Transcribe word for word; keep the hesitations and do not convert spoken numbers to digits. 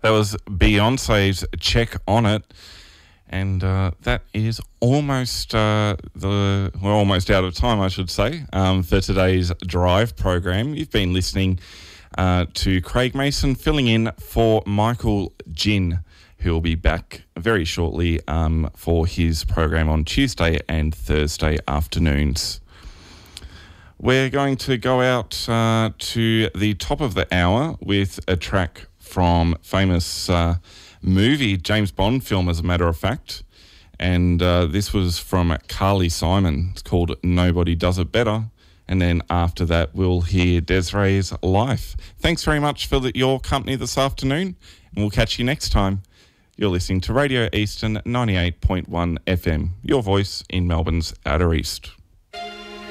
That was Beyonce's Check On It. And uh, that is almost uh, the we're almost out of time, I should say, um, for today's Drive program. You've been listening uh, to Craig Mason filling in for Michael Ginn, who will be back very shortly um, for his program on Tuesday and Thursday afternoons. We're going to go out uh, to the top of the hour with a track from famous uh, movie, James Bond film, as a matter of fact. And uh, this was from Carly Simon. It's called Nobody Does It Better. And then after that, we'll hear Desiree's Life. Thanks very much for the, your company this afternoon, and we'll catch you next time. You're listening to Radio Eastern ninety-eight point one F M, your voice in Melbourne's Outer East.